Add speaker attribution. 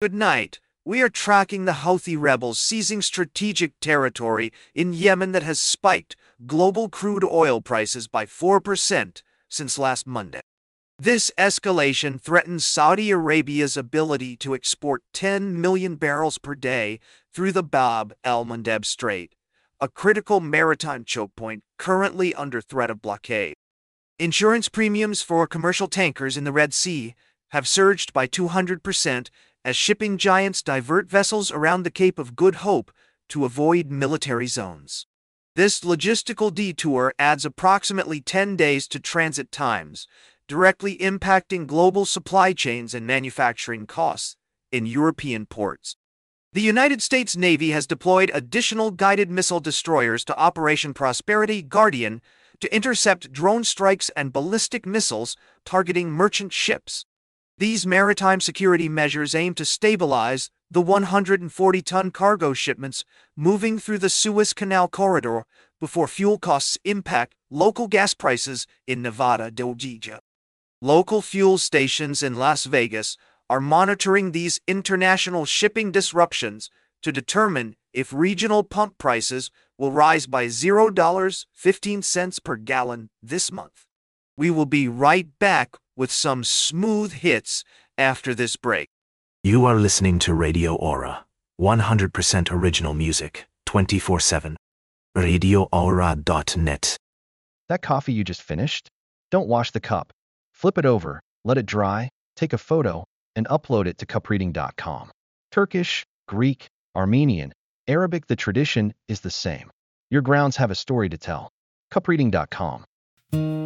Speaker 1: Good night. We are tracking the Houthi rebels seizing strategic territory in Yemen that has spiked global crude oil prices by 4% since last Monday. This escalation threatens Saudi Arabia's ability to export 10 million barrels per day through the Bab el-Mandeb Strait, a critical maritime choke point currently under threat of blockade. Insurance premiums for commercial tankers in the Red Sea have surged by 200% as shipping giants divert vessels around the Cape of Good Hope to avoid military zones. This logistical detour adds approximately 10 days to transit times, directly impacting global supply chains and manufacturing costs in European ports. The United States Navy has deployed additional guided missile destroyers to Operation Prosperity Guardian to intercept drone strikes and ballistic missiles targeting merchant ships. These maritime security measures aim to stabilize the 140-ton cargo shipments moving through the Suez Canal corridor before fuel costs impact local gas prices in Nevada del Gija. Local fuel stations in Las Vegas are monitoring these international shipping disruptions to determine if regional pump prices will rise by $0.15 per gallon this month. We will be right back with some smooth hits after this break.
Speaker 2: You are listening to Radio Aura, 100% original music, 24/7. RadioAura.net.
Speaker 3: That coffee you just finished? Don't wash the cup. Flip it over, let it dry, take a photo, and upload it to cupreading.com. Turkish, Greek, Armenian, Arabic, the tradition is the same. Your grounds have a story to tell. Cupreading.com.